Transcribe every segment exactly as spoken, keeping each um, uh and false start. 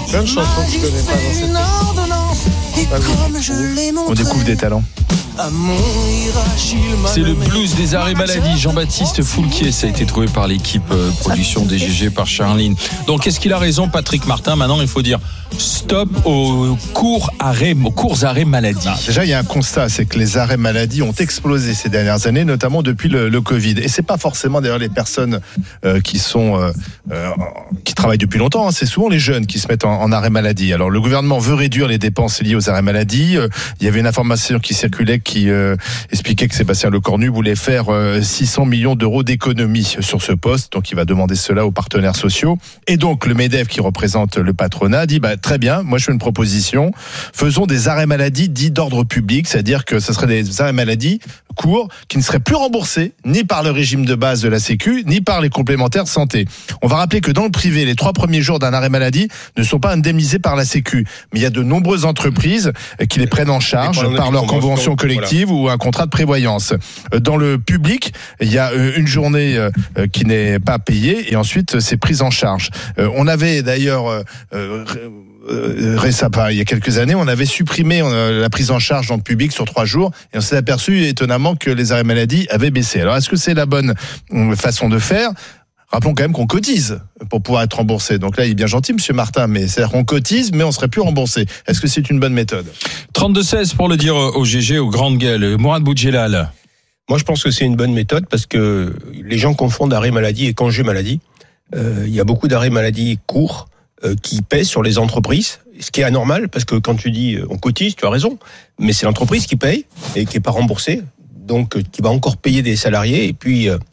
Plein de chansons que je connais pas dans cette... On découvre des talents. C'est le blues des arrêts maladie. Jean-Baptiste Foulquier, ça a été trouvé par l'équipe euh, production D G G par Charline. Donc est-ce qu'il a raison, Patrick Martin? Maintenant il faut dire stop aux courts arrêts, aux courts arrêts maladie. Ah, déjà il y a un constat, c'est que les arrêts maladie ont explosé ces dernières années, notamment depuis le, le Covid. Et c'est pas forcément d'ailleurs les personnes euh, qui sont euh, euh, qui travaillent depuis longtemps, hein. C'est souvent les jeunes qui se mettent en, en arrêt maladie. Alors le gouvernement veut réduire les dépenses liées aux arrêts maladie. Euh, il y avait une information qui circulait qui euh, expliquait que Sébastien Lecornu voulait faire euh, six cents millions d'euros d'économies sur ce poste, donc il va demander cela aux partenaires sociaux. Et donc le MEDEF, qui représente le patronat, dit bah, très bien, moi je fais une proposition, faisons des arrêts maladie dits d'ordre public, c'est-à-dire que ce seraient des arrêts maladie courts qui ne seraient plus remboursés ni par le régime de base de la Sécu, ni par les complémentaires santé. On va rappeler que dans le privé, les trois premiers jours d'un arrêt maladie ne sont pas indemnisés par la Sécu, mais il y a de nombreuses entreprises qui les prennent en charge par leur convention collective voilà. ou un contrat de prévoyance. Dans le public, il y a une journée qui n'est pas payée et ensuite c'est pris en charge. On avait d'ailleurs euh, récemment, il y a quelques années, on avait supprimé la prise en charge dans le public sur trois jours et on s'est aperçu étonnamment que les arrêts maladie avaient baissé. Alors est-ce que c'est la bonne façon de faire ? Rappelons quand même qu'on cotise pour pouvoir être remboursé. Donc là, il est bien gentil, monsieur Martin, mais c'est-à-dire qu'on cotise, mais on serait plus remboursé. Est-ce que c'est une bonne méthode ? trente-deux seize pour le dire au G G, aux grandes gueules. Mourad Boudjelal. Moi, je pense que c'est une bonne méthode parce que les gens confondent arrêt maladie et congé maladie. Euh, il y a beaucoup d'arrêts maladie courts euh, qui pèsent sur les entreprises, ce qui est anormal parce que quand tu dis on cotise, tu as raison, mais c'est l'entreprise qui paye et qui est pas remboursée, donc qui va encore payer des salariés et puis... Euh,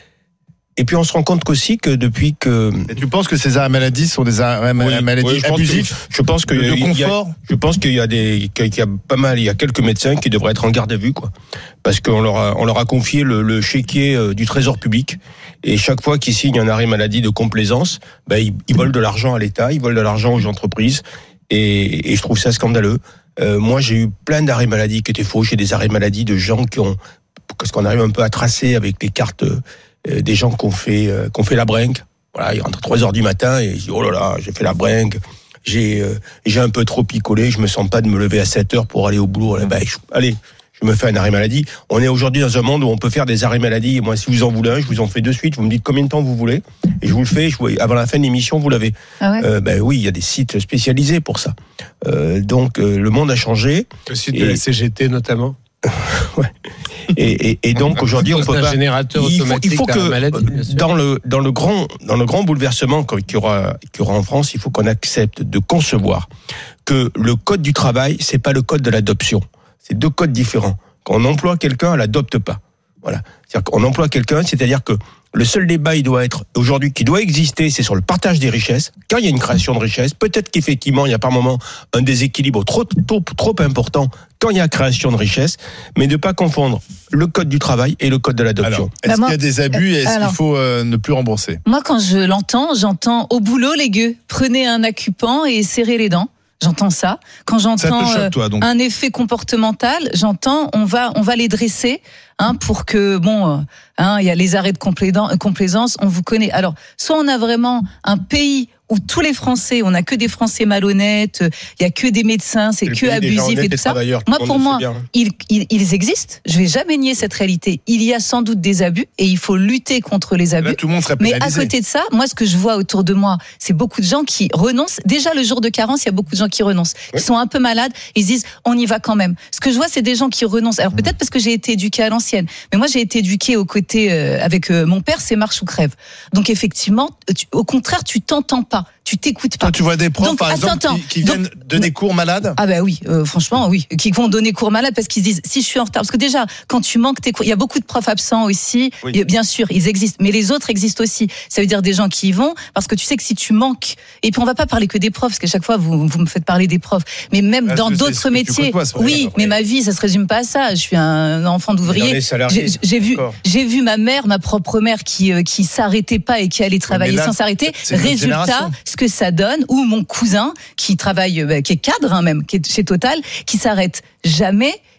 Et puis on se rend compte aussi que depuis que... Et tu penses que ces arrêts maladie sont des arrêts oui, maladie oui, abusifs ? Je pense que de confort. Je pense qu'il y a des, qu'il y a pas mal, il y a quelques médecins qui devraient être en garde à vue, quoi, parce qu'on leur a, on leur a confié le, le chéquier du Trésor public et chaque fois qu'ils signent un arrêt maladie de complaisance, ben ils, ils volent de l'argent à l'État, ils volent de l'argent aux entreprises et, et je trouve ça scandaleux. Euh, moi, j'ai eu plein d'arrêts maladie qui étaient faux. J'ai des arrêts maladie de gens qui ont, parce qu'on arrive un peu à tracer avec les cartes. Euh, des gens qui ont fait, euh, qui ont fait la brinque. Voilà, ils rentrent à trois heures du matin et ils disent, oh là là, j'ai fait la brinque, j'ai, euh, j'ai un peu trop picolé, je me sens pas de me lever à sept heures pour aller au boulot. Ben, je, allez, je me fais un arrêt maladie. On est aujourd'hui dans un monde où on peut faire des arrêts maladie. Et moi, si vous en voulez un, je vous en fais de suite. Vous me dites combien de temps vous voulez. Et je vous le fais. Je vous, avant la fin de l'émission, vous l'avez. Ah ouais. euh, ben oui, il y a des sites spécialisés pour ça. Euh, donc, euh, le monde a changé. Le site de la C G T notamment. Ouais. Et, et, et donc aujourd'hui, on peut pas. Générateur il faut, automatique il faut que maladie, dans le dans le grand dans le grand bouleversement qu'il y aura qu'il y aura en France, il faut qu'on accepte de concevoir que le code du travail, c'est pas le code de l'adoption. C'est deux codes différents. Quand on emploie quelqu'un, on l'adopte pas. Voilà. C'est-à-dire qu'on emploie quelqu'un, c'est-à-dire que le seul débat, il doit être, aujourd'hui, qui doit exister, c'est sur le partage des richesses. Quand il y a une création de richesses, peut-être qu'effectivement, il y a par moment un déséquilibre trop, trop, trop important quand il y a création de richesses, mais de ne pas confondre le code du travail et le code de l'adoption. Alors, est-ce bah qu'il y a des abus et est-ce alors, qu'il faut euh, ne plus rembourser ? Moi, quand je l'entends, j'entends au boulot, les gueux, prenez un occupant et serrez les dents. J'entends ça. Quand j'entends ça te choque, toi, donc. un effet comportemental, j'entends on va on va les dresser hein, pour que bon hein, il y a les arrêts de complaisance, on vous connaît. Alors soit on a vraiment un pays où tous les Français, on n'a que des Français malhonnêtes, il y a que des médecins, c'est que abusif et tout ça. Moi, pour moi, ils, ils, ils existent. Je vais jamais nier cette réalité. Il y a sans doute des abus et il faut lutter contre les abus. Là, tout le monde serait Mais pénalisé. à côté de ça, moi, ce que je vois autour de moi, c'est beaucoup de gens qui renoncent. Déjà, le jour de carence, il y a beaucoup de gens qui renoncent, oui. qui sont un peu malades. Ils se disent, on y va quand même. Ce que je vois, c'est des gens qui renoncent. Alors peut-être parce que j'ai été éduquée à l'ancienne, mais moi, j'ai été éduquée aux côtés euh, avec euh, mon père, c'est marche ou crève. Donc effectivement, tu, au contraire, tu t'entends pas. Tu t'écoutes pas. Toi, tu vois des profs, Donc, par attends, exemple, attends. qui, qui viennent Donc, donner cours malades ? Ah bah oui, euh, franchement, oui. Qui vont donner cours malades parce qu'ils se disent, si je suis en retard. Parce que déjà, quand tu manques tes cours, il y a beaucoup de profs absents aussi. Oui. Bien sûr, ils existent. Mais les autres existent aussi. Ça veut dire des gens qui y vont parce que tu sais que si tu manques, et puis on va pas parler que des profs, parce qu'à chaque fois, vous, vous me faites parler des profs. Mais même ah, dans d'autres métiers. Côtoies, oui, mais ma vie, ça se résume pas à ça. Je suis un enfant d'ouvrier. J'ai, j'ai vu, j'ai vu ma mère, ma propre mère qui, euh, qui s'arrêtait pas et qui allait travailler là, sans s'arrêter. Résultat, ce que ça donne, ou mon cousin qui travaille, qui est cadre hein, même, qui est chez Total, qui s'arrête jamais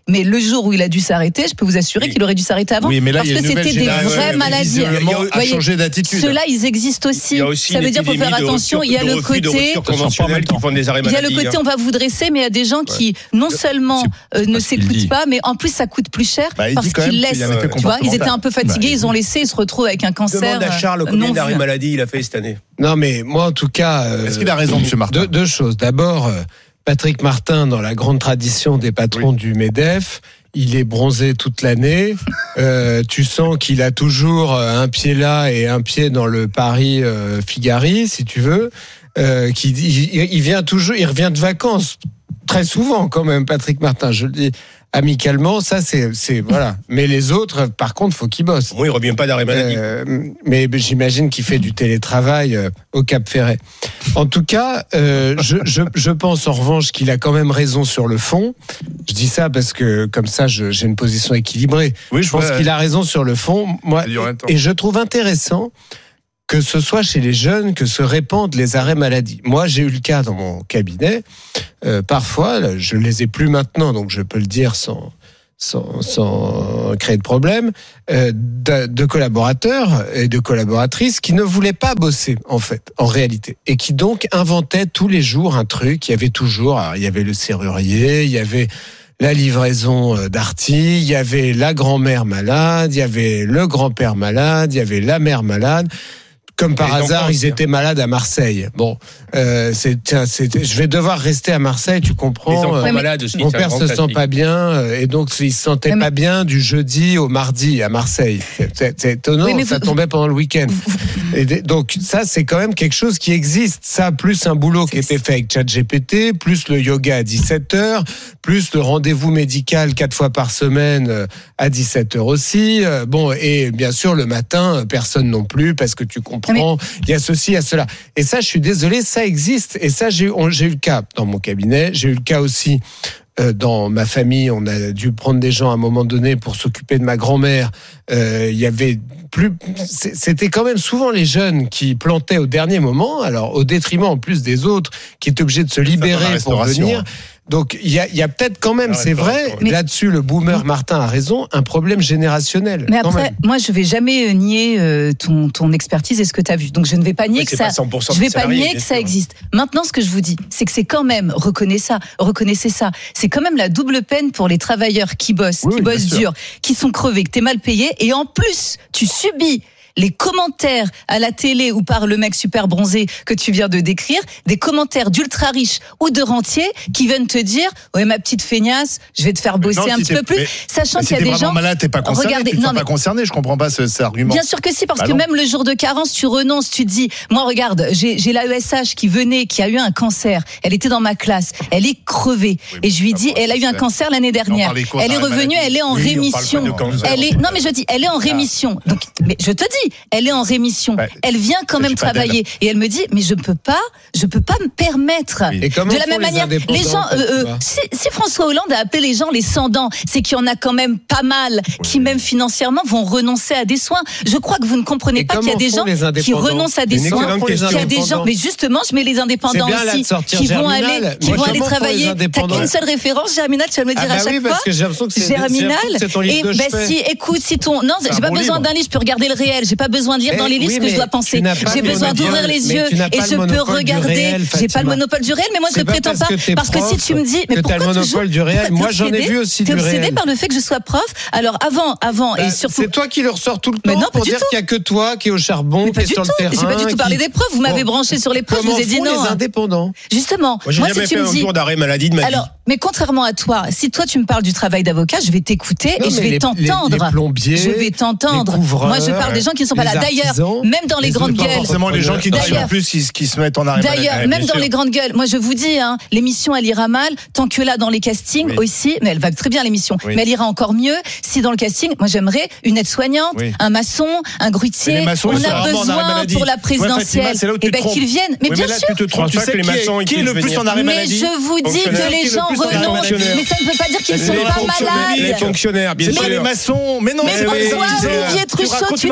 Mais le jour où il a dû s'arrêter, je peux vous assurer Oui. qu'il aurait dû s'arrêter avant. Oui, mais là, parce il y a que une nouvelle c'était des génération vraies qui, maladies. visiblement, Vous a voyez, changé d'attitude. Ceux-là, ils existent aussi. Il y a aussi Ça veut une dire qu'il faut faire épidémie de attention. rupture- Il y a de le refus de côté. rupture conventionnelle qui font des arrêts Il y a maladie. le côté, hein. on va vous dresser, mais il y a des gens qui, non seulement euh, ne pas ce qu'il dit. s'écoutent pas, mais en plus, ça coûte plus cher Bah, il parce dit quand qu'ils même qu'il y a laissent. un effet Tu vois, ils étaient comportemental. un peu fatigués, Bah, ils ont laissé, ils se retrouvent avec un cancer. Demande à Charles euh, combien non d'arrêts vu. maladie il a fait cette année. Non, mais moi, en tout cas. euh, Est-ce qu'il a raison, M. Martin? Deux, deux choses. D'abord, euh, Patrick Martin, dans la grande tradition des patrons Oui. du MEDEF, il est bronzé toute l'année. Euh, tu sens qu'il a toujours euh, un pied là et un pied dans le Paris euh, Figari, si tu veux. Euh, qui, il, il vient toujours, il revient de vacances très souvent quand même, Patrick Martin. Je le dis amicalement, ça c'est, c'est voilà. Mais les autres, par contre, faut qu'ils bossent. Moi, il revient pas d'arrêt maladie. Euh, mais j'imagine qu'il fait du télétravail euh, au Cap Ferret. En tout cas, euh, je, je, je pense en revanche qu'il a quand même raison sur le fond. Je dis ça parce que comme ça, je, j'ai une position équilibrée. Oui, Je pense qu'il a raison sur le fond. Moi, et je trouve intéressant que ce soit chez les jeunes que se répandent les arrêts maladie. Moi, j'ai eu le cas dans mon cabinet. Euh, parfois, là, je les ai plus maintenant, donc je peux le dire sans sans, sans créer de problème, euh, de, de collaborateurs et de collaboratrices qui ne voulaient pas bosser, en fait, en réalité, et qui donc inventaient tous les jours un truc. Il y avait toujours, alors, il y avait le serrurier, il y avait la livraison d'Arty, il y avait la grand-mère malade, il y avait le grand-père malade, il y avait la mère malade. Comme par hasard, ils étaient malades à Marseille. Bon, euh, c'est, tiens, c'est, je vais devoir rester à Marseille, tu comprends. Les enfants Ouais, mais- malades aussi. Mon c'est un père grand se sent classique. pas bien euh, et donc il se sentait Ouais, mais- pas bien du jeudi au mardi à Marseille. C'est, c'est, c'est étonnant, Oui, mais ça vous- tombait pendant le week-end. Et des- donc ça, c'est quand même quelque chose qui existe. Ça, plus un boulot qui était fait avec ChatGPT, plus le yoga à dix-sept heures, plus le rendez-vous médical quatre fois par semaine euh, à dix-sept heures aussi. Euh, Bon, et bien sûr, le matin, euh, personne non plus, parce que tu comprends, il y a ceci, il y a cela. Et ça, je suis désolé, ça existe. Et ça, j'ai, on- j'ai eu le cas dans mon cabinet, j'ai eu le cas aussi euh, dans ma famille. On a dû prendre des gens à un moment donné pour s'occuper de ma grand-mère. Euh, Il y avait plus, c'est- c'était quand même souvent les jeunes qui plantaient au dernier moment, alors au détriment en plus des autres qui étaient obligés de se dans la libérer pour restauration, venir. hein. Donc il y a, il y a peut-être quand même, La c'est vrai, restauration, ouais. là-dessus le boomer Martin a raison, un problème générationnel. Mais quand après, même. moi, je vais jamais euh, nier euh, ton, ton expertise et ce que tu as vu. Donc, je ne vais pas nier Oui, que c'est ça. pas cent pour cent Je vais des pas salariés, nier bien que ça sûr. existe. Maintenant, ce que je vous dis, c'est que c'est quand même, reconnaissez ça, reconnaissez ça, c'est quand même la double peine pour les travailleurs qui bossent, Oui, qui oui, bien bossent sûr. dur, qui sont crevés, que t'es mal payé, et en plus, tu subis les commentaires à la télé ou par le mec super bronzé que tu viens de décrire, des commentaires d'ultra riches ou de rentiers qui viennent te dire « Ouais, ma petite feignasse, je vais te faire bosser non, un si petit t'es- peu plus mais- », sachant Si qu'il y a t'es des vraiment gens... malade, t'es pas concerné. Regardez, tu ne non, sois pas mais- concerné. Je comprends pas ce, cet argument. Bien sûr que si, parce Bah que non. même le jour de carence, tu renonces, tu te dis, moi regarde, j'ai j'ai l'A E S H qui venait, qui a eu un cancer, elle était dans ma classe, elle est crevée, Oui, mais et je lui c'est dis, pas elle a eu un possible. cancer l'année dernière, parle des causes elle est d'arrêt revenue, maladie. elle est en Oui, on parle rémission, pas de cancer. elle est, non mais je dis, elle est en rémission, donc, mais je te dis, elle est en rémission, Ouais. elle vient quand Je même suis pas travailler, et elle me dit, mais je peux pas, je peux pas me permettre. Oui. Et comment De la font même les manière, les indépendants, gens, en fait, euh, euh, tu vois si, si François Hollande a appelé les gens les sans-dents, c'est qu'il y en a quand même pas mal qui, même financièrement, vont renoncer à des soins. Je crois que vous ne comprenez Et pas qu'il y a comment des font gens les qui indépendants renoncent à des Une soins, excellente qu'il y a question. des gens, mais justement, je mets les indépendants C'est bien, là, aussi, de sortir qui vont Germinal. aller, qui Moi, vont aller comment font les travailler. T'as indépendants qu'une seule référence, Germinal, tu vas me le dire Ah à bah chaque oui, fois. parce que j'ai l'impression que c'est Germinal, c'est ton livre et de ben chevet. si, écoute, si ton, non, j'ai un pas bon besoin livre. d'un livre, je peux regarder le réel, j'ai pas besoin de lire Eh dans les livres oui, ce que je mais dois tu penser. n'as pas J'ai le besoin monopole, d'ouvrir les mais yeux tu n'as et pas je le peux monopole du regarder. réel, J'ai pas le Fatima. monopole du réel, mais moi je C'est le pas prétends parce pas. que t'es Parce que si prof tu me dis, mais que t'as pourquoi le toujours monopole du réel. Pourquoi Moi, t'es j'en ai obsédé vu aussi T'es du obsédé réel. par le fait que je sois prof. Alors avant, avant et Bah, surtout. c'est toi qui le ressors tout le Mais temps non, pas pour du dire tout. qu'il y a que toi qui est au charbon, Mais qui pas est du sur tout. le terrain. J'ai pas du tout qui- parlé des preuves. Vous m'avez Bon. branché sur les preuves. Je Comment vous ai dit font non. les indépendants? Justement. Moi, j'ai Moi, jamais si tu fait me un dis. jour d'arrêt maladie de ma vie. Alors, mais contrairement à toi, si toi tu me parles du travail d'avocat, je vais t'écouter Non, et je mais vais les- t'entendre. les- les plombiers, Je vais t'entendre. les couvreurs, Moi, je parle des gens qui ne sont pas les là. D'ailleurs, artisans, même dans les les grandes autres, gueules. Forcément, les gens qui travaillent D'ailleurs- en plus, qui, qui se mettent en arrêt maladie. D'ailleurs, Ouais, même bien dans sûr. les grandes gueules, moi je vous dis, hein, l'émission elle ira mal tant que là dans les castings Oui. aussi, mais elle va très bien l'émission, Oui. mais elle ira encore mieux si dans le casting, moi j'aimerais une aide-soignante, Oui. un maçon, un Mais grutier. les maçons, On ils sont a rarement en arrêt besoin maladie. pour la Ouais, Fatima, présidentielle, c'est là où tu et te ben trompes. qu'ils viennent. Mais Oui, bien mais là, sûr. tu te trompes. Je Tu pense pas sais que les qui est, maçons, ils qui est le puissent plus venir. en arrêt Mais maladie? je vous dis Fonctionnaire. que les Qui est le gens plus en arrêt renoncent, maladie? mais ça ne veut pas dire qu'ils C'est sont les pas fonctionnaires, Les malades. fonctionnaires, bien C'est pas les sûr. maçons. Mais non, Mais c'est pas les pourquoi, artisans. Olivier Tu Truchot, racontes tu une réalité défends qui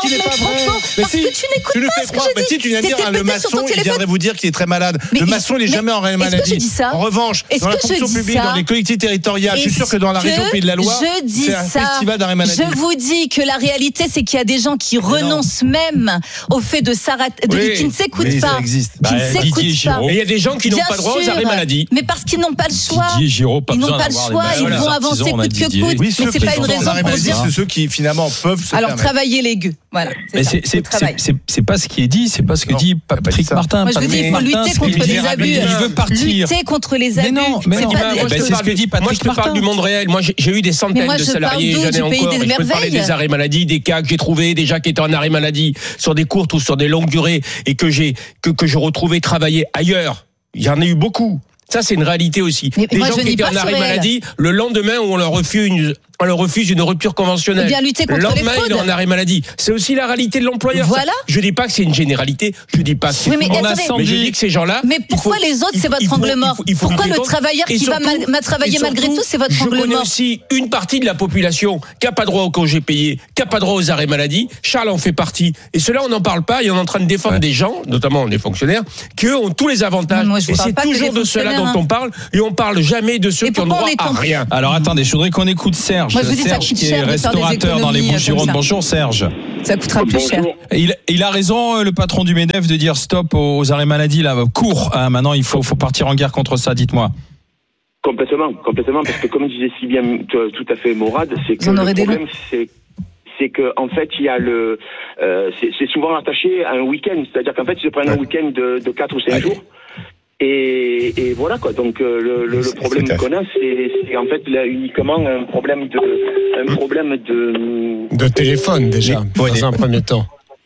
n'est pas vrai. Mais Parce si, que tu n'écoutes tu le pas fais ce que croire. je Mais dis. si tu viens de dire T'étais hein, le peut-être sur ton maçon, il téléphone. viendrait vous dire qu'il est très malade. Mais Le il- maçon, il est mais jamais en arrêt est-ce que maladie. je dis ça En revanche, Est-ce dans la que je fonction dis publique, ça dans les collectivités territoriales, je suis sûr que dans la région que Pays de la Loire, je dis c'est un ça. festival d'arrêt maladie. Je vous dis que la réalité, c'est qu'il y a des gens qui renoncent même au fait de s'arrêter, de- Oui, qui ne s'écoutent mais ça pas. existe. Qui ne Bah, s'écoutent Didier pas. Giraud. Et il y a des gens qui n'ont Bien pas le droit aux sûr, arrêts maladie. Mais parce qu'ils n'ont pas le choix. Didier Giraud, pas Ils n'ont besoin pas le d'avoir choix, les ils meilleurs vont artisans, avancer on a coûte que Didier. coûte. Oui, Mais ceux c'est qui pas sont une en raison arrêt pour maladie, dire. c'est ceux qui finalement peuvent se Alors permettre. travailler l'aigu, voilà. Mais ça, c'est le c'est travail. c'est c'est pas ce qui est dit, c'est pas ce que Non, dit il a pas dit Patrick ça. Martin. Moi, je vous dis, il faut Patrick lutter Martin, contre c'est les qu'il abus. Il veut partir. Lutter contre les abus. Mais non, mais C'est non. pas Bah, des- bah, c'est ce que dit Moi, Patrick je te parle Martin. du monde réel. Moi, j'ai j'ai eu des Mais centaines moi, de je salariés, parle d'où, j'en ai du pays encore. des Et je peux te parler merveilles. des arrêts maladie, des cas que j'ai trouvés, déjà qui étaient en arrêt maladie, sur des courtes ou sur des longues durées, et que j'ai que, que je retrouvais travailler ailleurs. Il y en a eu beaucoup. Ça, c'est une réalité aussi. Mais Des moi, gens je qui nie étaient pas en ce arrêt réel. maladie, le lendemain, où on leur refuse une, on leur refuse une rupture conventionnelle. Eh bien, lutter Le contre les lendemain, il est fraudes. en arrêt maladie. C'est aussi la réalité de l'employeur. Voilà. Ça, je dis pas que c'est une généralité. Je dis pas que c'est Oui, mais tout le monde. attendez. Mais je dis que ces gens-là. Mais il pourquoi faut- les autres, il c'est faut- votre il faut- angle il mort faut- il faut Pourquoi lutter le contre. travailleur Et qui va surtout- mal, mal travailler et malgré surtout, tout, c'est votre je angle connais mort aussi une partie de la population qui n'a pas droit au congé payé, qui n'a pas droit aux arrêts maladie. Charles en fait partie. Et cela, on n'en parle pas. Et on est en train de défendre Ouais. des gens, notamment les fonctionnaires, qui eux ont tous les avantages. Moi, je vous et parle c'est pas que toujours des de cela fonctionnaires, dont hein. on parle. Et on parle jamais de ceux Et qui ont pourquoi droit on est à en- rien. Alors attendez, je voudrais qu'on écoute Serge. Moi, je vous dis, ça Serge coûte qui est cher de faire des restaurateur dans les économies, Bouches-du-Rhône. comme ça. Bonjour Serge. Ça coûtera plus cher. Il, il a raison, euh, le patron du MEDEF, de dire stop aux, aux arrêts maladie, là, court. Hein, maintenant, il faut, faut partir en guerre contre ça, dites-moi. Complètement, complètement, parce que comme disait si bien tout tout à fait Morad, c'est que Vous en le aurez des problème, c'est c'est que en fait il y a le euh, c'est, c'est souvent attaché à un week-end, c'est-à-dire qu'en fait ils se prennent un week-end de, de quatre ou cinq Ouais. jours. Et, et voilà quoi. Donc euh, le, le, le C'est- problème c'est à qu'on a, c'est, c'est en fait là, uniquement un problème de un problème de De téléphone, déjà, Oui. dans un premier temps.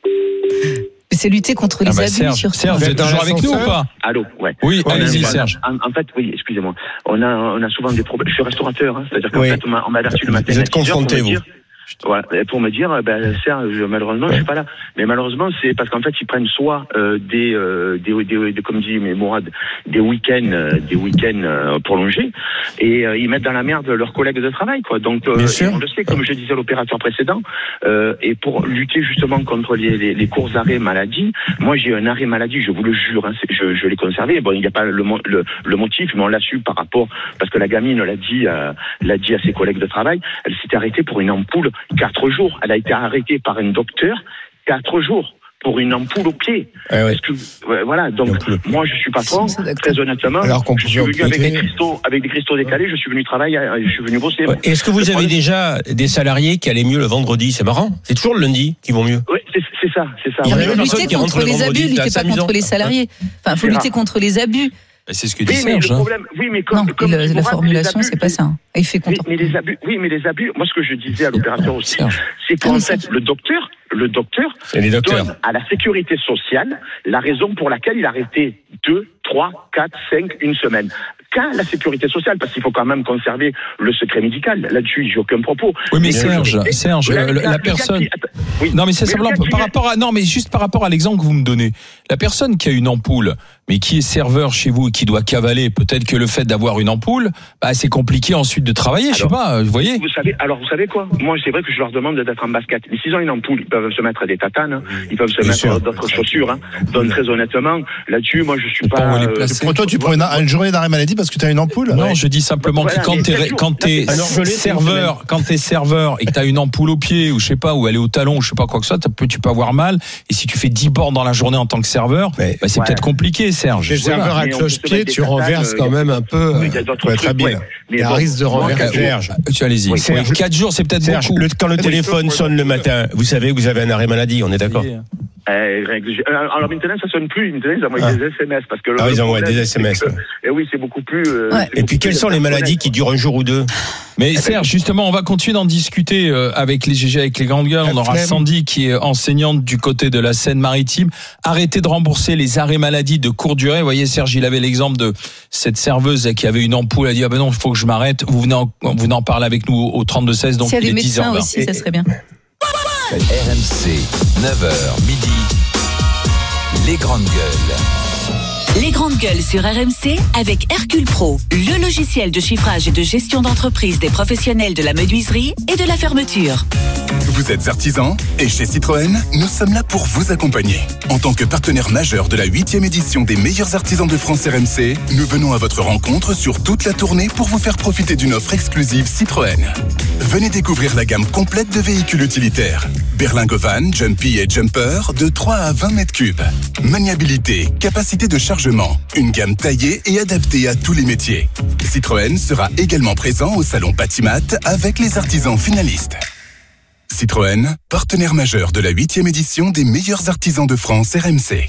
C'est lutter contre Ah les bah, abus, Serge, surtout. Serge, vous êtes Dans toujours avec nous ou l'ascenseur pas? Allô, ouais. Oui, On a- allez-y, on a- Serge. En, en fait, oui, excusez-moi. On a, on a souvent des problèmes. Je suis restaurateur, hein, c'est-à-dire qu'en Oui. fait, on m'a, on m'a averti le matin. Vous à êtes six heures pour me confronté, vous. dire- Voilà, et pour me dire, ben Serge, malheureusement, je suis pas là. Mais malheureusement, c'est parce qu'en fait, ils prennent soit euh, des, euh, des, des, des, comme dit mais Mourad, des week-ends, euh, des week-ends euh, prolongés, et euh, ils mettent dans la merde leurs collègues de travail, quoi. Donc, euh, Bien sûr. on le sait, comme je disais à l'opérateur précédent, euh, et pour lutter justement contre les, les, les courts arrêts maladie, moi j'ai un arrêt maladie, je vous le jure, hein, c'est- je, je l'ai conservé. Bon, il n'y a pas le, mo- le, le motif, mais on l'a su par rapport, parce que la gamine l'a dit, euh, l'a dit à ses collègues de travail, elle s'était arrêtée pour une ampoule quatre jours. Elle a été arrêtée par un docteur quatre jours pour une ampoule au pied. Eh ouais. Est-ce que, ouais, voilà, donc Ampoule. moi je suis patron, C'est ça, très honnêtement, Alors qu'on je suis pouvait venu avec des amputer. cristaux, avec des cristaux décalés, je suis venu travailler, euh, je suis venu bosser. Ouais. Est-ce que vous Le avez problème- déjà des salariés qui allaient mieux le vendredi? C'est marrant. C'est toujours le lundi qui vont mieux. Oui, c'est, c'est ça, c'est ça. Il y a Ouais. même Faut personne lutter qui rentre contre le les vendredi, abus, c'est lutter assez pas contre amusant. les salariés. Enfin, faut C'est lutter rare. contre les abus. C'est ce que dit Oui, mais Serge. le hein. problème, oui, mais comme, Non, comme il- dit la Mourad, formulation, les abus- c'est pas ça. Et il fait Oui, content. mais les abus, oui, mais les abus, moi ce que je disais à l'opérateur aussi, Serge. c'est Ah, qu'en mais fait, Serge. le docteur, le docteur Et les docteurs. donne à la sécurité sociale la raison pour laquelle il a arrêté deux, trois, quatre, cinq, une semaine. Qu'à la sécurité sociale, parce qu'il faut quand même conserver le secret médical. Là-dessus, j'ai aucun propos. Oui, mais Et Serge, je- Serge, le- la, le- la le gars personne. qui- attends, oui. Non, mais c'est le simplement gars qui par vient- rapport à non, mais juste par rapport à l'exemple que vous me donnez. La personne qui a une ampoule, mais qui est serveur chez vous et qui doit cavaler, peut-être que le fait d'avoir une ampoule, bah, c'est compliqué ensuite de travailler. Je sais Alors, pas, vous voyez. Vous savez, alors vous savez quoi? Moi, c'est vrai que je leur demande d'être en basket. Mais s'ils ont une ampoule, ils peuvent se mettre des tatanes, hein. Ils peuvent se Bien mettre sûr. d'autres chaussures. Hein. Donc très honnêtement, là-dessus, moi, je suis Pas pas. où les euh, placer. Pour toi, tu prends une, une journée d'arrêt maladie parce que tu as une ampoule? Non, Ouais. je dis simplement Voilà, que quand mais t'es sept jours. quand t'es Alors, je l'ai, c'est une serveur, quand t'es serveur et que t'as une ampoule au pied ou je sais pas, ou elle est au talon, ou je sais pas quoi que ce soit, tu peux, tu peux avoir mal. Et si tu fais dix bornes dans la journée en tant que serveur, Mais- bah, c'est Ouais. peut-être compliqué, Serge. Chez Je sais pas. serveur à Mais on peut se cloche-pied, mettre tu des tatanes, renverses euh, quand même un peu. Oui, il y a euh, d'autres faut être trucs, habile. ouais. Mais Il y a bon, un risque de moi, renverser. quand- Serge. Tu allez-y. Oui, Serge, quatre jours, c'est peut-être Serge, beaucoup. le- quand le Oui, téléphone je- sonne le matin, vous savez que vous avez un arrêt maladie, on est d'accord? Euh, règle- euh, alors maintenant, ça sonne plus. Maintenant, ils envoient Ah. des S M S parce que. le- Ah, ils le envoient problème, des S M S, c'est que- ouais. Et oui, c'est beaucoup plus. euh, Ouais. c'est Et beaucoup puis, plus quelles sont les personnel, maladies qui quoi. durent un jour ou deux? Mais Serge, justement, on va continuer d'en discuter euh, avec les G G, avec les grandes gueules. On La aura flemme. Sandy qui est enseignante du côté de la Seine-Maritime. Arrêtez de rembourser les arrêts maladie de courte durée. Vous voyez, Serge, il avait l'exemple de cette serveuse qui avait une ampoule. Elle a dit, ah ben non, il faut que je m'arrête. Vous venez en, vous venez en parler avec nous au trente-deux seize, donc S'il y a il des est dix heures médecins vingt. aussi, ça serait bien. R M C, neuf heures midi. Les grandes gueules. Les grandes gueules sur R M C avec Hercule Pro, le logiciel de chiffrage et de gestion d'entreprise des professionnels de la menuiserie et de la fermeture. Vous êtes artisan et chez Citroën, nous sommes là pour vous accompagner. En tant que partenaire majeur de la huitième édition des meilleurs artisans de France R M C, nous venons à votre rencontre sur toute la tournée pour vous faire profiter d'une offre exclusive Citroën. Venez découvrir la gamme complète de véhicules utilitaires. Berlingo Van, Jumpy et Jumper de trois à vingt mètres cubes. Maniabilité, capacité de chargement, une gamme taillée et adaptée à tous les métiers. Citroën sera également présent au salon Patimat avec les artisans finalistes. Citroën, partenaire majeur de la huitième édition des meilleurs artisans de France R M C.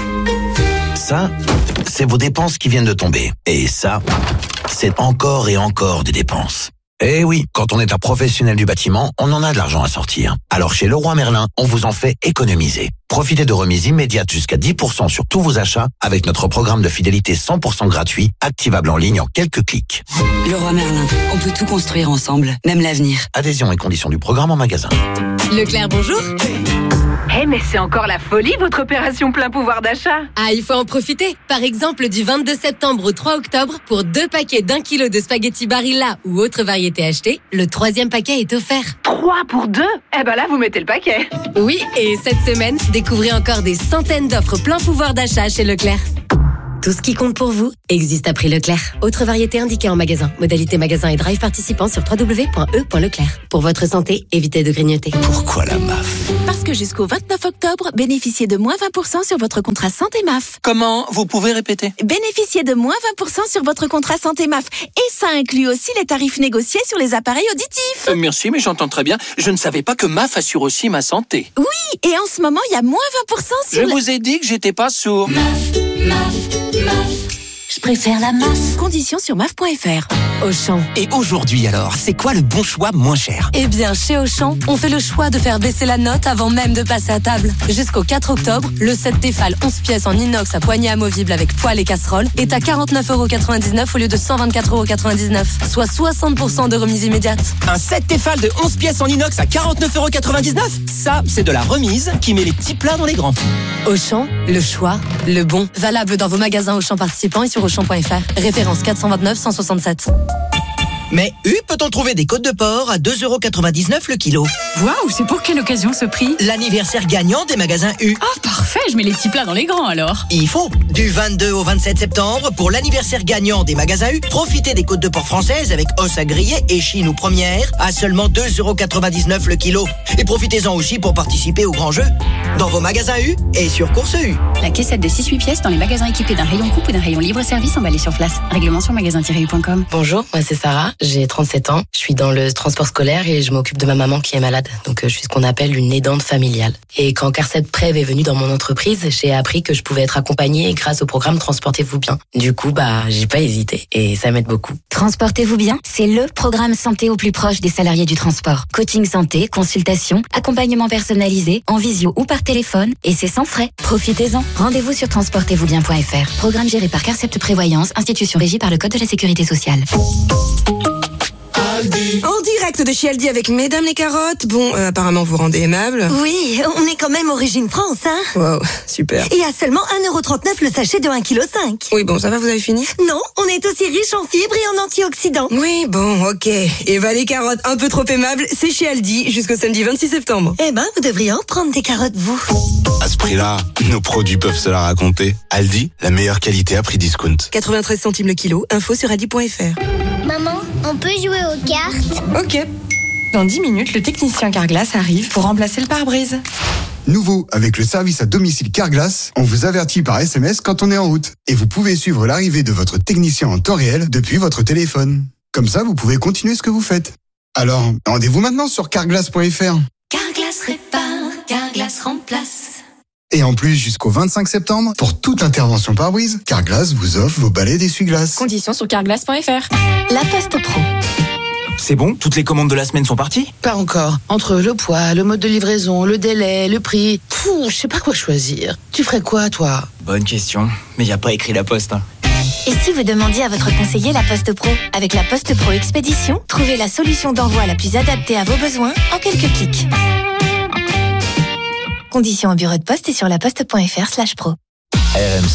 Ça, c'est vos dépenses qui viennent de tomber. Et ça, c'est encore et encore des dépenses. Eh oui, quand on est un professionnel du bâtiment, on en a de l'argent à sortir. Alors chez Leroy Merlin, on vous en fait économiser. Profitez de remises immédiates jusqu'à dix pour cent sur tous vos achats avec notre programme de fidélité cent pour cent gratuit, activable en ligne en quelques clics. Leroy Merlin, on peut tout construire ensemble, même l'avenir. Adhésion et conditions du programme en magasin. Leclerc, bonjour. Eh hey, mais c'est encore la folie votre opération plein pouvoir d'achat. Ah, il faut en profiter. Par exemple, du vingt-deux septembre au trois octobre, pour deux paquets d'un kilo de spaghettis Barilla ou autre variété achetée, le troisième paquet est offert. Trois pour deux? Eh ben là, vous mettez le paquet. Oui, et cette semaine, découvrez encore des centaines d'offres plein pouvoir d'achat chez Leclerc. Tout ce qui compte pour vous existe à prix Leclerc. Autre variété indiquée en magasin. Modalité magasin et drive participant sur w w w point e point leclerc. Pour votre santé, évitez de grignoter. Pourquoi la M A F? Parce que jusqu'au vingt-neuf octobre, bénéficiez de moins vingt pour cent sur votre contrat santé M A F. Comment? Vous pouvez répéter? Bénéficiez de moins vingt pour cent sur votre contrat santé M A F. Et ça inclut aussi les tarifs négociés sur les appareils auditifs. Euh, merci, mais j'entends très bien. Je ne savais pas que M A F assure aussi ma santé. Oui, et en ce moment, il y a moins vingt pour cent sur... Je le... vous ai dit que j'étais pas sourd. M A F, M A F, M A F. Je préfère la M A F. Conditions sur M A F point F R. Auchan. Et aujourd'hui alors, c'est quoi le bon choix moins cher? Eh bien, chez Auchan, on fait le choix de faire baisser la note avant même de passer à table. Jusqu'au quatre octobre, le set Tefal onze pièces en inox à poignée amovible avec poêle et casserole est à quarante-neuf euros quatre-vingt-dix-neuf au lieu de cent vingt-quatre euros quatre-vingt-dix-neuf, soit soixante pour cent de remise immédiate. Un set Tefal de onze pièces en inox à quarante-neuf euros quatre-vingt-dix-neuf? Ça, c'est de la remise qui met les petits plats dans les grands. Auchan, le choix, le bon. Valable dans vos magasins Auchan participants et sur auchan point F R. Référence quatre cent vingt-neuf cent soixante-sept. Mais U, peut-on trouver des côtes de porc à deux euros quatre-vingt-dix-neuf le kilo? Waouh, c'est pour quelle occasion ce prix? L'anniversaire gagnant des magasins U. Ah, parfait, je mets les petits plats dans les grands alors. Il faut. Du vingt-deux au vingt-sept septembre, pour l'anniversaire gagnant des magasins U, profitez des côtes de porc françaises avec os à griller, échine ou première à seulement deux euros quatre-vingt-dix-neuf le kilo. Et profitez-en aussi pour participer au grand jeu. Dans vos magasins U et sur Course U. La caissette de six huit pièces dans les magasins équipés d'un rayon coupe ou d'un rayon libre-service emballé sur place. Règlement sur magasin tiret u point com. Bonjour, moi c'est Sarah. J'ai trente-sept ans, je suis dans le transport scolaire et je m'occupe de ma maman qui est malade. Donc je suis ce qu'on appelle une aidante familiale. Et quand Carcep Prev est venu dans mon entreprise, j'ai appris que je pouvais être accompagnée grâce au programme Transportez-vous bien. Du coup, bah, j'ai pas hésité et ça m'aide beaucoup. Transportez-vous bien, c'est le programme santé au plus proche des salariés du transport. Coaching santé, consultation, accompagnement personnalisé, en visio ou par téléphone, et c'est sans frais. Profitez-en. Rendez-vous sur transportez vous bien point F R. Programme géré par Carcept Prévoyance, institution régie par le Code de la Sécurité sociale. En direct de chez Aldi avec Mesdames les carottes. Bon, euh, apparemment vous rendez aimable. Oui, on est quand même origine France, hein. Wow, super. Et à seulement un euro trente-neuf le sachet de un virgule cinq kilos. Oui, bon, ça va, vous avez fini? Non, on est aussi riche en fibres et en antioxydants. Oui, bon, ok. Et bah les carottes un peu trop aimables, c'est chez Aldi jusqu'au samedi vingt-six septembre. Eh ben, vous devriez en prendre des carottes, vous. À ce prix-là, nos produits peuvent se la raconter. Aldi, la meilleure qualité à prix discount. quatre-vingt-treize centimes le kilo, info sur aldi point F R. Maman, on peut jouer aux cartes? Ok. Dans dix minutes, le technicien Carglass arrive pour remplacer le pare-brise. Nouveau, avec le service à domicile Carglass, on vous avertit par S M S quand on est en route. Et vous pouvez suivre l'arrivée de votre technicien en temps réel depuis votre téléphone. Comme ça, vous pouvez continuer ce que vous faites. Alors, rendez-vous maintenant sur carglass point F R. Carglass répare, Carglass remplace. Et en plus, jusqu'au vingt-cinq septembre, pour toute intervention pare-brise, Carglass vous offre vos balais d'essuie-glace. Conditions sur carglass point F R. La Poste Pro. C'est bon? Toutes les commandes de la semaine sont parties? Pas encore. Entre le poids, le mode de livraison, le délai, le prix... Pouh, je sais pas quoi choisir. Tu ferais quoi, toi? Bonne question. Mais y a pas écrit la poste, hein. Et si vous demandiez à votre conseiller la Poste Pro? Avec la Poste Pro Expédition, trouvez la solution d'envoi la plus adaptée à vos besoins en quelques clics. Conditions au bureau de poste et sur laposte point F R slash pro.